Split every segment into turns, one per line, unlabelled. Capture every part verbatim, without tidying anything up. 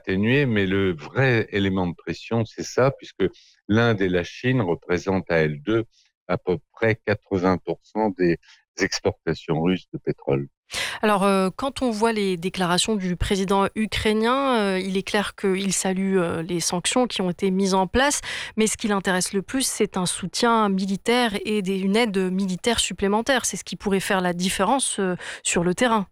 atténué, mais le vrai élément de pression, c'est ça, puisque l'Inde et la Chine représentent à elles deux à peu près quatre-vingts pour cent des exportations russes de pétrole.
Alors, euh, quand on voit les déclarations du président ukrainien, euh, il est clair qu'il salue euh, les sanctions qui ont été mises en place, mais ce qui l'intéresse le plus, c'est un soutien militaire et des, une aide militaire supplémentaire. C'est ce qui pourrait faire la différence euh, sur le terrain.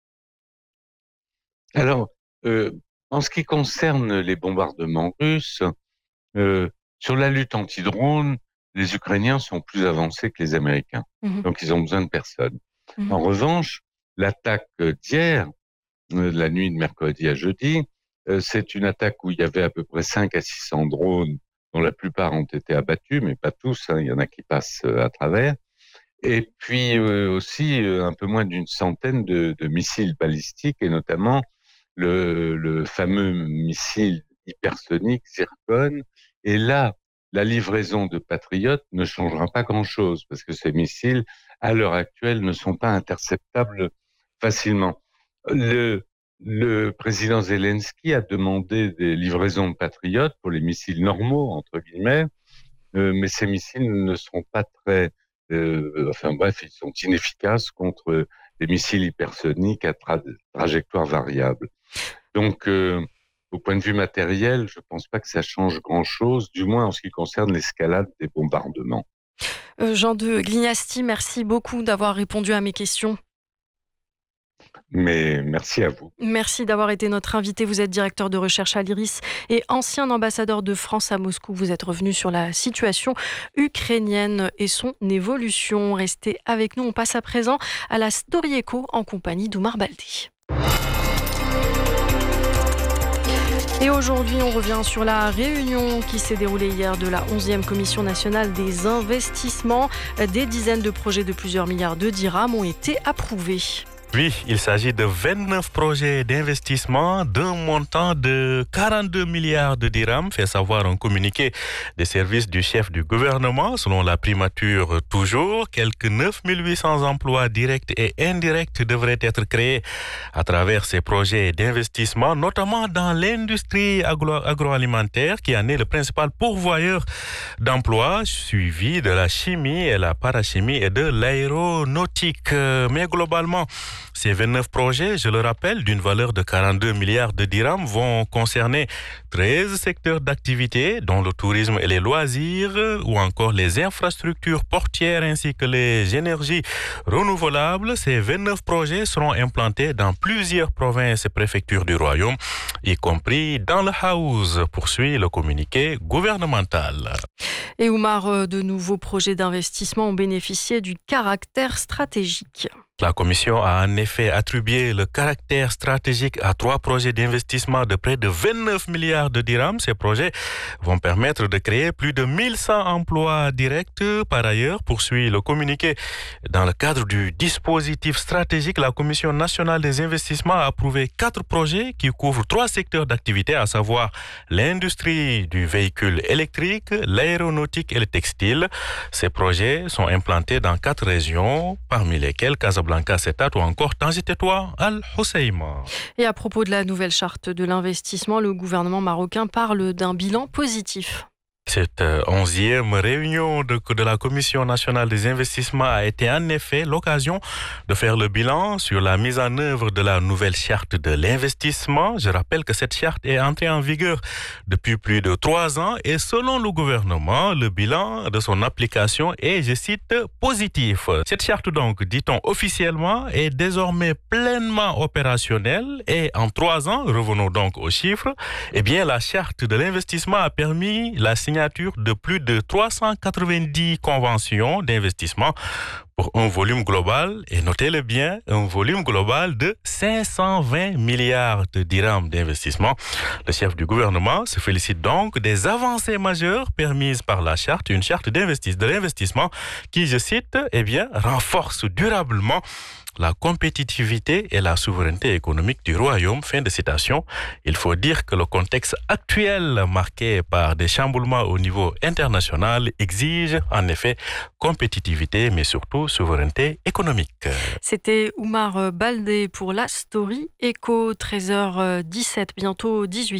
Alors, euh, en ce qui concerne les bombardements russes, euh, sur la lutte anti-drone, les Ukrainiens sont plus avancés que les Américains.
Mhm.
Donc, ils ont besoin de personne.
Mhm.
En revanche, l'attaque d'hier, euh, la nuit de mercredi à jeudi, euh, c'est une attaque où il y avait à peu près cinq à six cents drones, dont la plupart ont été abattus, mais pas tous, hein, il y en a qui passent euh, à travers. Et puis euh, aussi euh, un peu moins d'une centaine de, de missiles balistiques, et notamment le, le fameux missile hypersonique Zircon. Et là, la livraison de Patriot ne changera pas grand-chose, parce que ces missiles, à l'heure actuelle, ne sont pas interceptables facilement. Le, le président Zelensky a demandé des livraisons de Patriot pour les missiles normaux, entre guillemets, euh, mais ces missiles ne seront pas très... Euh, enfin bref, ils sont inefficaces contre les missiles hypersoniques à tra- trajectoire variable. Donc, euh, au point de vue matériel, je ne pense pas que ça change grand-chose, du moins en ce qui concerne l'escalade des bombardements.
Euh, Jean de Glignasti, merci beaucoup d'avoir répondu à mes questions.
Mais merci à vous.
Merci d'avoir été notre invité. Vous êtes directeur de recherche à l'I R I S et ancien ambassadeur de France à Moscou. Vous êtes revenu sur la situation ukrainienne et son évolution. Restez avec nous. On passe à présent à la Story Echo en compagnie d'Oumar Baldé. Et aujourd'hui, on revient sur la réunion qui s'est déroulée hier de la onzième Commission nationale des investissements. Des dizaines de projets de plusieurs milliards de dirhams ont été approuvés.
Oui, il s'agit de vingt-neuf projets d'investissement d'un montant de quarante-deux milliards de dirhams, fait savoir un communiqué des services du chef du gouvernement. Selon la primature toujours, quelques neuf mille huit cents emplois directs et indirects devraient être créés à travers ces projets d'investissement, notamment dans l'industrie agro- agroalimentaire qui en est le principal pourvoyeur d'emplois, suivi de la chimie et la parachimie et de l'aéronautique. Mais globalement, ces vingt-neuf projets, je le rappelle, d'une valeur de quarante-deux milliards de dirhams vont concerner treize secteurs d'activité, dont le tourisme et les loisirs, ou encore les infrastructures portières ainsi que les énergies renouvelables. Ces vingt-neuf projets seront implantés dans plusieurs provinces et préfectures du royaume, y compris dans le Haouz, poursuit le communiqué gouvernemental.
Et Oumar, de nouveaux projets d'investissement ont bénéficié du caractère stratégique.
La Commission a en effet attribué le caractère stratégique à trois projets d'investissement de près de vingt-neuf milliards de dirhams. Ces projets vont permettre de créer plus de mille cent emplois directs. Par ailleurs, poursuit le communiqué, dans le cadre du dispositif stratégique, la Commission nationale des investissements a approuvé quatre projets qui couvrent trois secteurs d'activité, à savoir l'industrie du véhicule électrique, l'aéronautique et le textile. Ces projets sont implantés dans quatre régions, parmi lesquelles Casablanca, Setat ou encore Tangitétois, Al-Hoceima.
Et à propos de la nouvelle charte de l'investissement, le gouvernement marocain parle d'un bilan positif.
Cette onzième réunion de, de la Commission nationale des investissements a été en effet l'occasion de faire le bilan sur la mise en œuvre de la nouvelle charte de l'investissement. Je rappelle que cette charte est entrée en vigueur depuis plus de trois ans et selon le gouvernement, le bilan de son application est, je cite, positif. Cette charte donc, dit-on officiellement, est désormais pleinement opérationnelle et en trois ans, revenons donc aux chiffres, eh bien la charte de l'investissement a permis la signature de plus de trois cent quatre-vingt-dix conventions d'investissement pour un volume global, et notez-le bien, un volume global de cinq cent vingt milliards de dirhams d'investissement. Le chef du gouvernement se félicite donc des avancées majeures permises par la charte, une charte d'investissement, de l'investissement qui, je cite, eh bien, renforce durablement la compétitivité et la souveraineté économique du royaume. Fin de citation. Il faut dire que le contexte actuel, marqué par des chamboulements au niveau international, exige en effet compétitivité, mais surtout souveraineté économique.
C'était Oumar Baldé pour la Story Echo, treize heures dix-sept, bientôt dix-huit.